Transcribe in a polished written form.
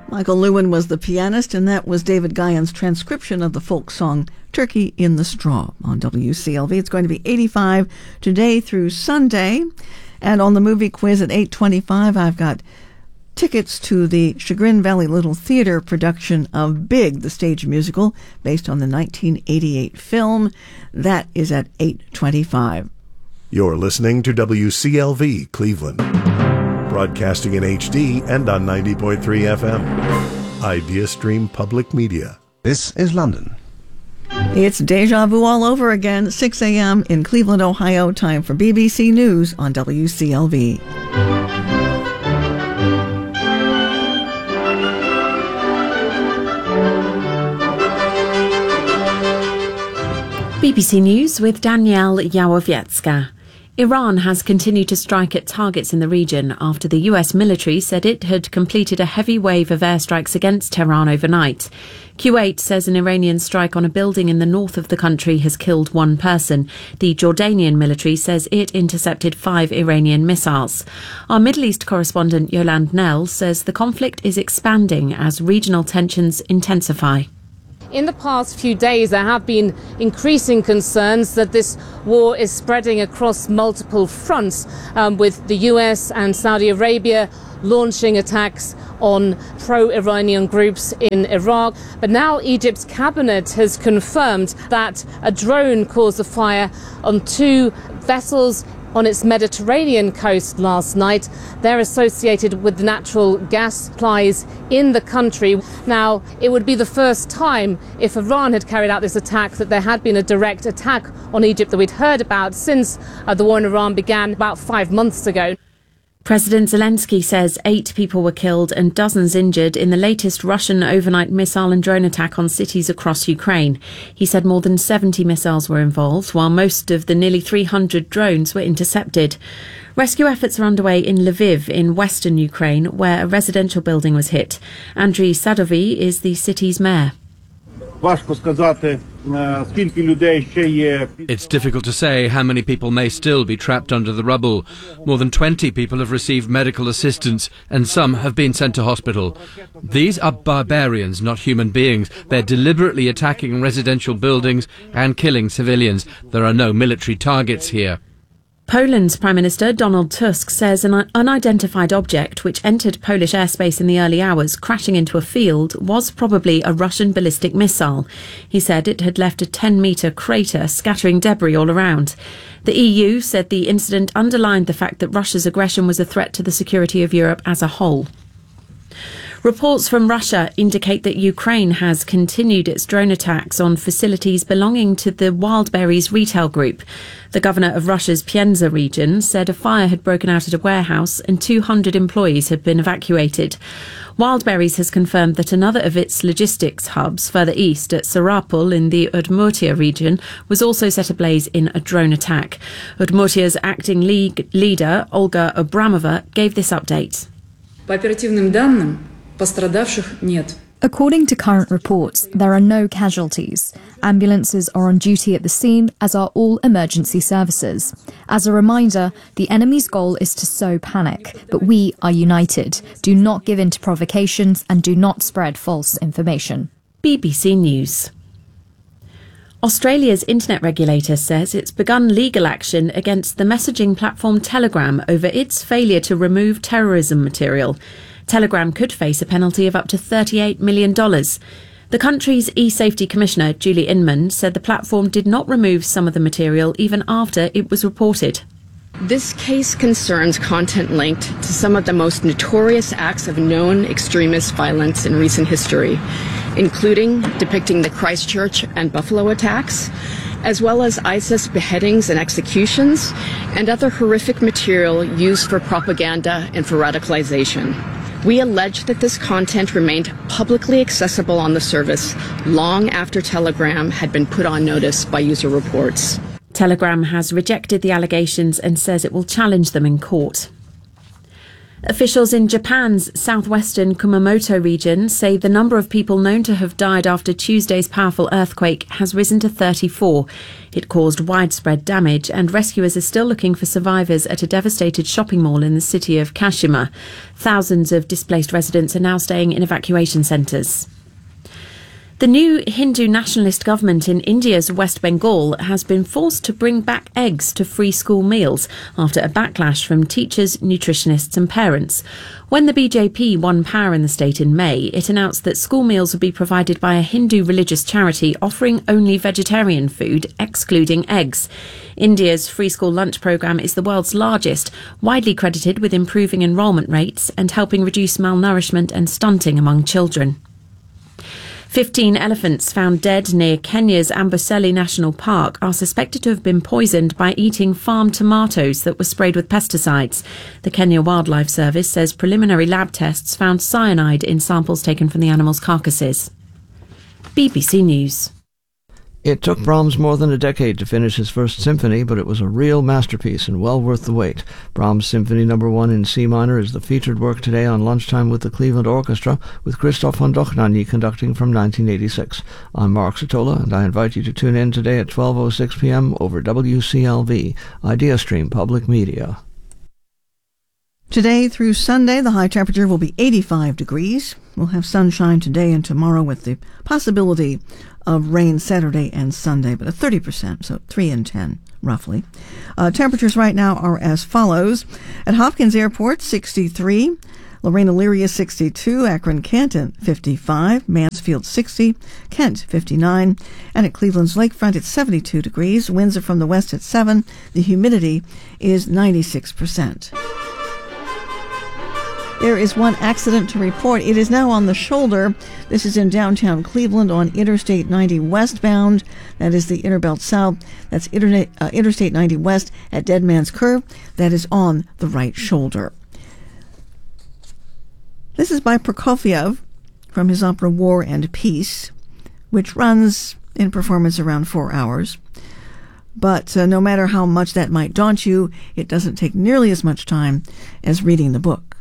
Michael Lewin was the pianist, and that was David Guyan's transcription of the folk song Turkey in the Straw on WCLV. It's going to be 85 today through Sunday. And on the movie quiz at 8:25, I've got tickets to the Chagrin Valley Little Theater production of Big, the stage musical, based on the 1988 film. That is at 8:25. You're listening to WCLV Cleveland, broadcasting in HD and on 90.3 FM. Idea Stream Public Media. This is London. It's deja vu all over again, 6 a.m. in Cleveland, Ohio. Time for BBC News on WCLV. BBC News with Danielle Yawowiecka. Iran has continued to strike at targets in the region after the US military said it had completed a heavy wave of airstrikes against Tehran overnight. Kuwait says an Iranian strike on a building in the north of the country has killed one person. The Jordanian military says it intercepted 5 Iranian missiles. Our Middle East correspondent Yolande Nell says the conflict is expanding as regional tensions intensify. In the past few days, there have been increasing concerns that this war is spreading across multiple fronts, with the US and Saudi Arabia launching attacks on pro-Iranian groups in Iraq. But now Egypt's cabinet has confirmed that a drone caused a fire on 2 vessels on its Mediterranean coast last night. They're associated with the natural gas supplies in the country. Now, it would be the first time, if Iran had carried out this attack, that there had been a direct attack on Egypt that we'd heard about since the war in Iran began about 5 months ago. President Zelensky says 8 people were killed and dozens injured in the latest Russian overnight missile and drone attack on cities across Ukraine. He said more than 70 missiles were involved, while most of the nearly 300 drones were intercepted. Rescue efforts are underway in Lviv in western Ukraine, where a residential building was hit. Andriy Sadovy is the city's mayor. It's difficult to say how many people may still be trapped under the rubble. More than 20 people have received medical assistance and some have been sent to hospital. These are barbarians, not human beings. They're deliberately attacking residential buildings and killing civilians. There are no military targets here. Poland's Prime Minister Donald Tusk says an unidentified object which entered Polish airspace in the early hours, crashing into a field, was probably a Russian ballistic missile. He said it had left a 10-metre crater, scattering debris all around. The EU said the incident underlined the fact that Russia's aggression was a threat to the security of Europe as a whole. Reports from Russia indicate that Ukraine has continued its drone attacks on facilities belonging to the Wildberries retail group. The governor of Russia's Pienza region said a fire had broken out at a warehouse and 200 employees had been evacuated. Wildberries has confirmed that another of its logistics hubs further east at Sarapul in the Udmurtia region was also set ablaze in a drone attack. Udmurtia's acting leader, Olga Abramova, gave this update. По оперативным данным, пострадавших нет. According to current reports, there are no casualties. Ambulances are on duty at the scene, as are all emergency services. As a reminder, the enemy's goal is to sow panic, but we are united. Do not give in to provocations and do not spread false information. BBC News. Australia's internet regulator says it's begun legal action against the messaging platform Telegram over its failure to remove terrorism material. Telegram could face a penalty of up to $38 million. The country's e-safety commissioner, Julie Inman, said the platform did not remove some of the material even after it was reported. This case concerns content linked to some of the most notorious acts of known extremist violence in recent history, including depicting the Christchurch and Buffalo attacks, as well as ISIS beheadings and executions, and other horrific material used for propaganda and for radicalization. We allege that this content remained publicly accessible on the service long after Telegram had been put on notice by user reports. Telegram has rejected the allegations and says it will challenge them in court. Officials in Japan's southwestern Kumamoto region say the number of people known to have died after Tuesday's powerful earthquake has risen to 34. It caused widespread damage, and rescuers are still looking for survivors at a devastated shopping mall in the city of Kashima. Thousands of displaced residents are now staying in evacuation centres. The new Hindu nationalist government in India's West Bengal has been forced to bring back eggs to free school meals after a backlash from teachers, nutritionists and parents. When the BJP won power in the state in May, it announced that school meals would be provided by a Hindu religious charity offering only vegetarian food, excluding eggs. India's free school lunch programme is the world's largest, widely credited with improving enrolment rates and helping reduce malnourishment and stunting among children. 15 elephants found dead near Kenya's Amboseli National Park are suspected to have been poisoned by eating farm tomatoes that were sprayed with pesticides. The Kenya Wildlife Service says preliminary lab tests found cyanide in samples taken from the animals' carcasses. BBC News. It took Brahms more than a decade to finish his first symphony, but it was a real masterpiece and well worth the wait. Brahms' Symphony No. 1 in C minor is the featured work today on Lunchtime with the Cleveland Orchestra, with Christoph von Dochnanyi conducting from 1986. I'm Mark Satola, and I invite you to tune in today at 12:06 p.m. over WCLV, IdeaStream Public Media. Today through Sunday, the high temperature will be 85 degrees. We'll have sunshine today and tomorrow with the possibility of rain Saturday and Sunday, but at 30%, so 3 and 10, roughly. Temperatures right now are as follows. At Hopkins Airport, 63. Lorena Lyria, 62. Akron Canton, 55. Mansfield, 60. Kent, 59. And at Cleveland's Lakefront, it's 72 degrees. Winds are from the west at 7. The humidity is 96%. There is one accident to report. It is now on the shoulder. This is in downtown Cleveland on Interstate 90 westbound. That is the Interbelt South. That's Interstate 90 West at Dead Man's Curve. That is on the right shoulder. This is by Prokofiev from his opera War and Peace, which runs in performance around 4 hours. But no matter how much that might daunt you, it doesn't take nearly as much time as reading the book.